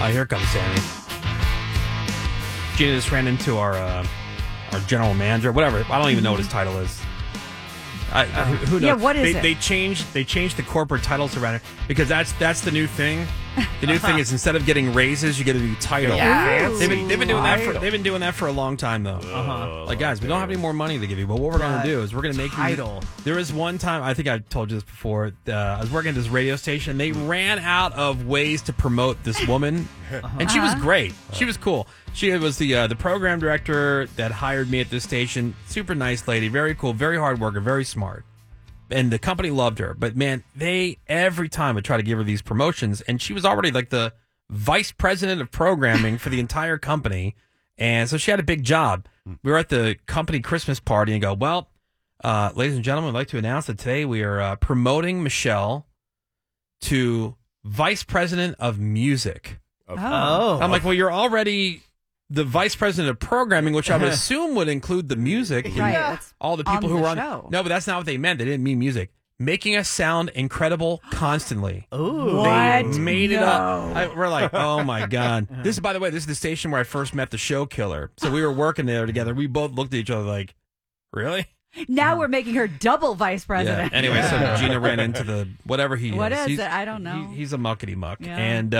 Here comes Sammy. Gina just ran into our general manager, whatever. I don't even know what his title is. Who knows? Yeah, what is it? They changed the corporate titles around it because that's the new thing. The new thing is instead of getting raises, you get a new title. Yeah. They've been doing that for a long time though. Like guys, we don't have any more money to give you, but what we're going to do is we're going to make title. There was one time, I think I told you this before. I was working at this radio station. They ran out of ways to promote this woman, and she was great. She was cool. She was the program director that hired me at this station. Super nice lady, very cool, very hard worker, very smart. And the company loved her. But, man, they every time would try to give her these promotions. And she was already like the vice president of programming for the entire company. And so she had a big job. We were at the company Christmas party and go, well, ladies and gentlemen, I'd like to announce that today we are promoting Michelle to vice president of music. Oh. I'm like, well, you're already the vice president of programming, which I would assume would include the music. Right. That's All the people on who the were on. show. No, but that's not what they meant. They didn't mean music. Making us sound incredible constantly. Ooh. They What? made it No. up. We're like, oh my God. This is, by the way, this is the station where I first met the show killer. So we were working there together. We both looked at each other like, really? Now we're making her double vice president. Yeah. Anyway, so Gina ran into the whatever he What is. is He's- it? I don't know. He's a muckety muck. Yeah.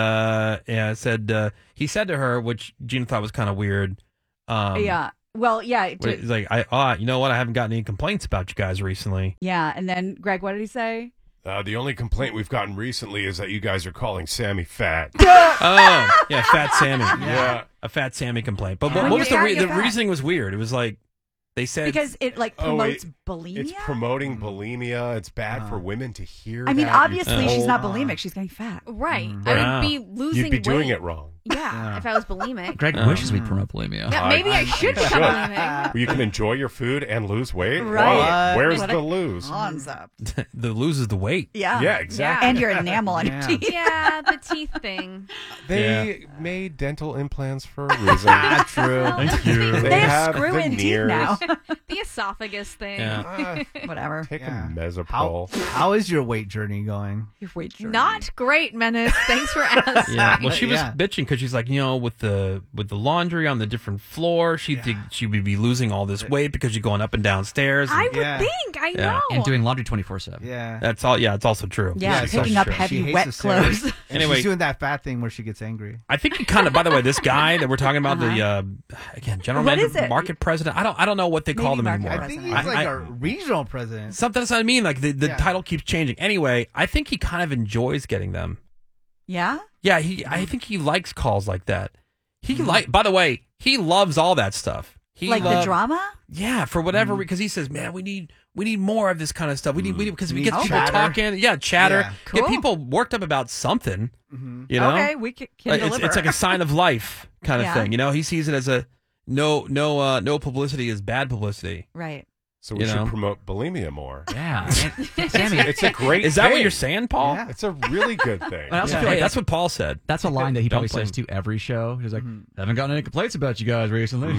And said he said to her, which Gina thought was kind of weird. Yeah. Well, yeah. He's like, you know what? I haven't gotten any complaints about you guys recently. Yeah. And then, Greg, what did he say? The only complaint we've gotten recently is that you guys are calling Sammy fat. Oh, yeah, Fat Sammy. Yeah. A Fat Sammy complaint. But When what was the you're fat, you're the fat. reasoning was weird. It was like they said Because it like Oh, promotes wait. bulimia. It's promoting bulimia. It's bad for women to hear I mean, that. obviously she's Oh. not bulimic. She's getting fat. Right. Wow. I would be losing You'd be doing weight. it wrong. Yeah, if I was bulimic. Greg wishes we'd promote bulimia. Yeah, maybe I should you become should. bulimic. Where you can enjoy your food and lose weight. Right. Wow. Where's What the a lose? Concept. the loses the weight. Yeah. Yeah, exactly. And your enamel on your Yeah. teeth. Yeah, the teeth thing. They made dental implants for a reason. That's true. Thank you. They have screw-in teeth veneers. now. The esophagus thing. Yeah. Whatever. Take Yeah. a Mesopol. How is your weight journey going? Your weight journey. Not great, Menace. Thanks for asking. Yeah. Well, she was Yeah. bitching because she's like, with the laundry on the different floor, she'd think she would be losing all this weight because you're going up and down stairs. I and would Yeah. think. I Yeah. know. And doing laundry 24/7. Yeah. that's all. Yeah, it's also true. Yeah, She's picking so up sure. She heavy hates wet the stairs. clothes. And Anyway. she's doing that fat thing where she gets angry. I think he kind of. By the way, this guy that we're talking about, the again general What manager, is it? market president. I don't know what they call Maybe them market anymore. I think president. he's like I- a regional president. Something that's what I mean. Like the Yeah. title keeps changing. Anyway, I think he kind of enjoys getting them. Yeah? Yeah, I think he likes calls like that. By the way, he loves all that stuff. He Like the love- drama? Yeah, for whatever because he says, man, we need more of this kind of stuff. We need because we get people chatter. talking. Yeah, chatter. Yeah. Get Cool. people worked up about something. You know, Okay, we can Like, deliver. it's like a sign of life kind of Yeah. thing. He sees it as a no publicity is bad publicity. Right. So we You should know? promote bulimia more. Yeah. And, Sammy, It's a great Is that what thing. you're saying, Paul? Yeah. It's a really good thing. I also Yeah. feel like Hey, that's what Paul said. that's a line that he probably Don't blame says to every show. He's like, haven't gotten any complaints about you guys recently.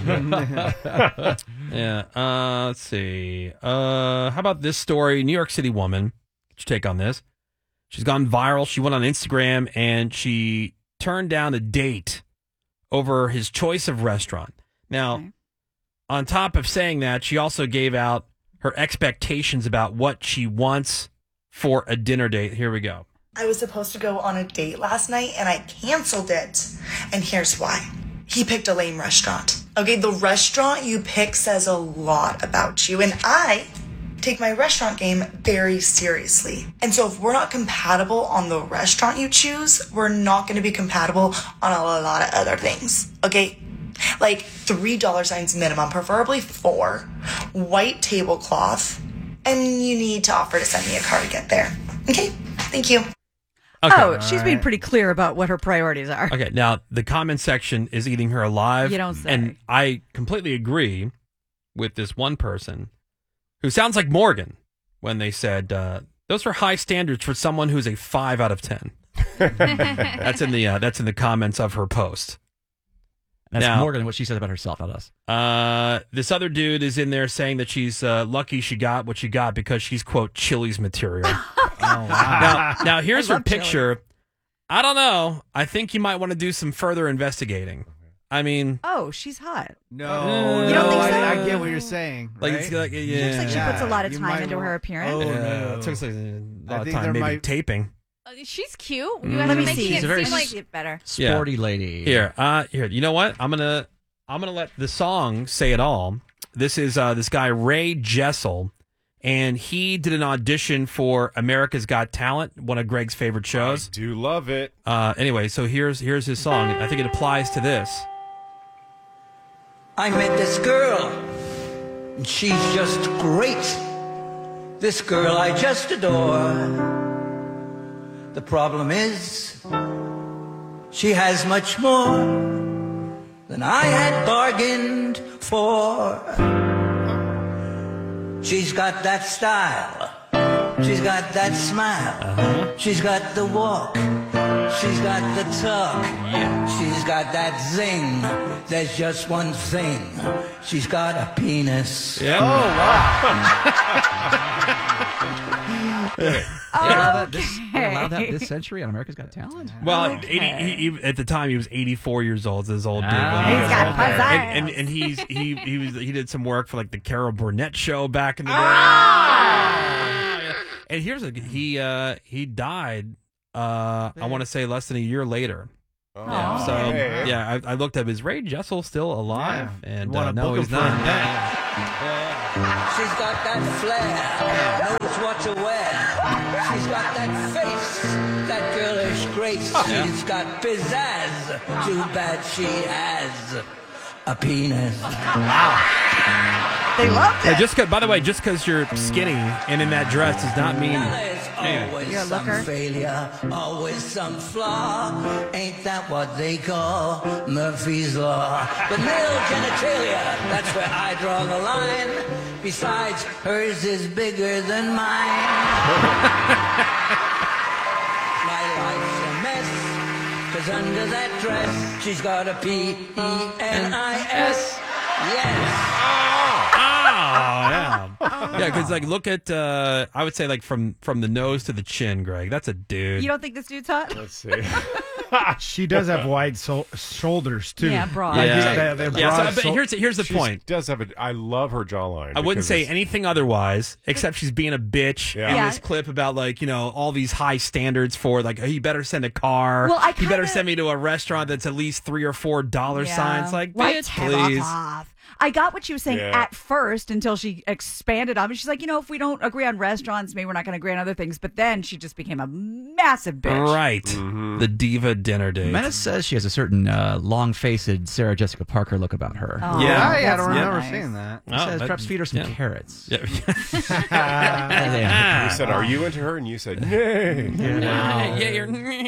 Yeah. Let's see. How about this story? New York City woman. What's your take on this? She's gone viral. She went on Instagram and she turned down a date over his choice of restaurant. Now, Okay. on top of saying that, she also gave out her expectations about what she wants for a dinner date. Here we go. I was supposed to go on a date last night and I canceled it. And here's why. He picked a lame restaurant. Okay, the restaurant you pick says a lot about you. And I take my restaurant game very seriously. And so if we're not compatible on the restaurant you choose, we're not going to be compatible on a lot of other things. Okay? Like $3 minimum, preferably 4, white tablecloth, and you need to offer to send me a car to get there. Okay? Thank you. Okay. Oh, she's being pretty clear about what her priorities are. Okay, now the comment section is eating her alive. You don't say. And I completely agree with this one person who sounds like Morgan when they said, those are high standards for someone who's a 5 out of 10. That's in the comments of her post. That's Now- more than what she says about herself, not us. This other dude is in there saying that she's lucky she got what she got because she's, quote, Chili's material. Oh, wow. Now here's I her love chili. picture. I don't know. I think you might want to do some further investigating. I mean, Oh, she's hot. No, You don't think so? I get what you're saying. like, right? it's like, Looks yeah. like she puts a lot of You time might into want- her appearance. Oh, Yeah, no. it took like a I lot of think time, there maybe might- taping. She's cute. You Mm. guys Let are me making see. it She's a very seem like Get better. Sporty lady. Here, you know what? I'm gonna let the song say it all. This is this guy Ray Jessel, and he did an audition for America's Got Talent, one of Greg's favorite shows. I do love it. Anyway, so here's his song. I think it applies to this. I met this girl, and she's just great. This girl I just adore. The problem is, she has much more than I had bargained for. She's got that style. She's got that smile. She's got the walk. She's got the talk. She's got that zing. There's just one thing. She's got a penis. Yeah. Allow that this century on America's Got Talent? Well, Okay. at the time he was 84 years old. This old dude. Ah. He's got pizzazz. and he did some work for like the Carol Burnett show back in the day. And here's he died. I want to say less than a year later. Oh, Oh. So okay. yeah, I looked up. Is Ray Jessel still alive? Yeah. And You wanna no, book he's him for not. a She's got that flair, knows what to wear. She's got that face, that girlish grace. She's got pizzazz. Too bad she has a penis. They loved Yeah, it. by the way, just because you're skinny and in that dress does not mean. There's always You're a some looker. failure, always some flaw. Ain't that what they call Murphy's Law? But male genitalia, that's where I draw the line. Besides, hers is bigger than mine. My life's a mess, 'cause under that dress, she's got a P-E-N-I-S. Yes. Oh yeah, yeah. Because like, look at I would say like from the nose to the chin, Greg. That's a dude. You don't think this dude's hot? Let's see. She does have wide shoulders too. Yeah, broad. Like, Yeah. they're Yeah, broad but here's the She point. does have I love her jawline. I wouldn't because say it's- anything otherwise, except she's being a bitch Yeah. in Yeah. this clip about like all these high standards for like, oh, you better send a car. Well, I you better kinda- send me to a restaurant that's at least $3 or $4 Yeah. signs. Like, Like, bitch, fuck please. off. I got what she was saying Yeah. at first until she expanded on it. She's like, if we don't agree on restaurants, maybe we're not going to agree on other things. But then she just became a massive bitch. Right, the diva dinner date. Menace says she has a certain long-faced Sarah Jessica Parker look about her. Oh, Yeah. I that's don't remember nice. seeing that. She says perhaps feed her some yeah. carrots. Yeah. Yeah. We said, "Are you into her?" And you said, "Nay." Yeah, you're.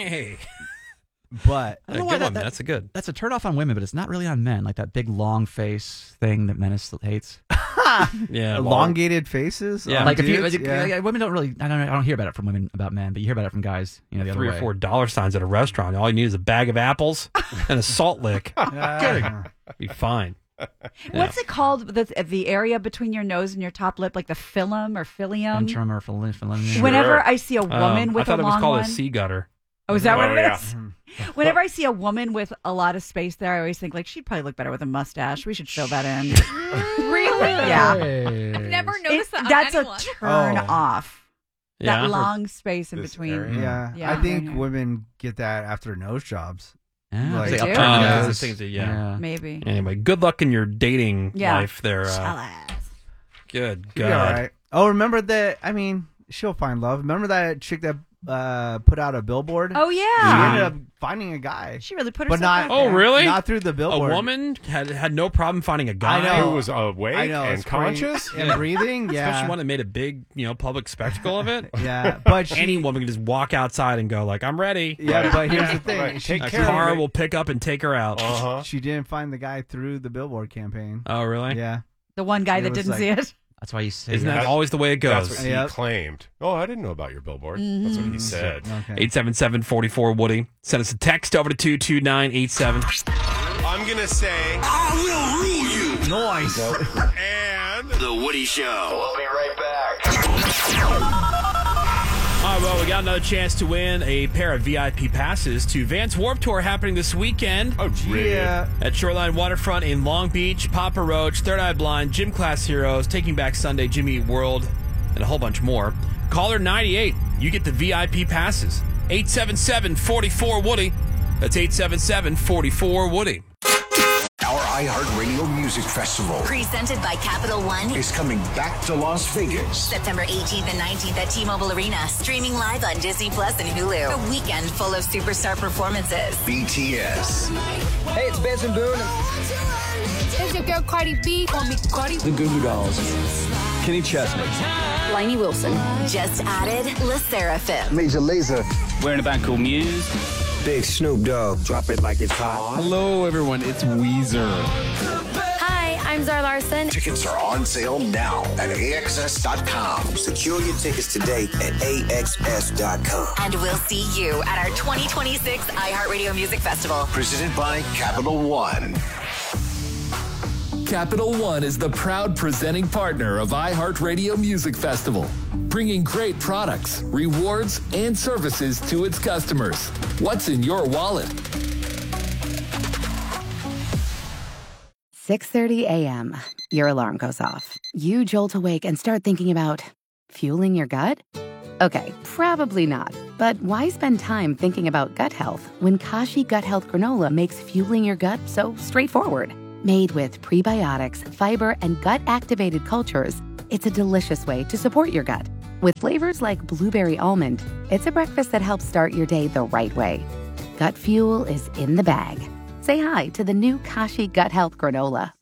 But I don't know why Good one. that- That's a good. That's a turn off on women, but it's not really on men. Like that big long face thing that Menace hates. Yeah, elongated faces. Yeah. on Like if you, dudes, like, women don't really. I don't hear about it from women about men, but you hear about it from guys. The other $3 way. or $4 signs at a restaurant. All you need is a bag of apples and a salt lick. Be fine. What's it called? The area between your nose and your top lip, like the phylum or philium? Ventrum or philia. Whenever I see a woman I with thought a it was long called one. a sea gutter. Oh, is that what Oh, it yeah. is? Whenever I see a woman with a lot of space there, I always think like she'd probably look better with a mustache. We should fill that in. Really? Yeah. I've never noticed that on That's anyone. a turn Oh. off. Yeah. That long space in This between. area. Yeah, Yeah. I think Yeah. women get that after nose jobs. Yeah, Like- they They upturn do? the Yeah. nose. Those things that- yeah. Maybe. Anyway, good luck in your dating Yeah. life there. Jealous. Good She'll be God. all right. Oh, remember that? I mean, she'll find love. Remember that chick that put out a billboard? Oh She yeah. ended up finding a guy, She really put but herself not. out there. Oh, really? Not through the A billboard. woman had no problem finding a guy. I know. Who was awake I know, and it's pretty- conscious? and breathing. Yeah, Especially one that made a big, public spectacle of it. yeah. But she, Any woman can just walk outside and go like, "I'm ready." yeah. But here's the thing: Right. she, Take A care of car it. will pick up and take her out. Uh-huh. she didn't find the guy through the billboard campaign. Oh, really? Yeah, The one guy It that was didn't like- see it. That's why you say. Isn't that That's- always the way it That's goes? what he Yep. claimed. Oh, I didn't know about your billboard. That's what he said. okay. 877-44-WOODY. Send us a text over to 22987. I'm gonna say, I will rule you. Noise. and The Woody Show. we'll be right back. All right, well, we got another chance to win a pair of VIP passes to Vans Warped Tour happening this weekend. Oh, Yeah. At Shoreline Waterfront in Long Beach, Papa Roach, Third Eye Blind, Gym Class Heroes, Taking Back Sunday, Jimmy Eat World, and a whole bunch more. Caller 98, you get the VIP passes. 877-44-WOODY. That's 877-44-WOODY. Our iHeartRadio Music Festival Presented by Capital One is coming back to Las Vegas. September 18th and 19th at T-Mobile Arena. Streaming live on Disney Plus and Hulu. A weekend full of superstar performances. BTS, Hey, it's Benson Boone. It's your girl Cardi B. Call me Cardi. The Goo Goo Dolls. Kenny Chesney. Lainey Wilson. Just added La Seraphim. Major Lazer, We're in a band called Muse. Big Snoop Dogg, drop it like it's hot. Hello, everyone. It's Weezer. Hi, I'm Zara Larson. Tickets are on sale now at AXS.com. Secure your tickets today at AXS.com. And we'll see you at our 2026 iHeartRadio Music Festival. Presented by Capital One. Capital One is the proud presenting partner of iHeartRadio Music Festival, bringing great products, rewards, and services to its customers. What's in your wallet? 6:30 a.m. Your alarm goes off. You jolt awake and start thinking about fueling your gut? Okay, probably not. But why spend time thinking about gut health when Kashi Gut Health Granola makes fueling your gut so straightforward? Made with prebiotics, fiber, and gut-activated cultures, it's a delicious way to support your gut. With flavors like blueberry almond, it's a breakfast that helps start your day the right way. Gut fuel is in the bag. Say hi to the new Kashi Gut Health Granola.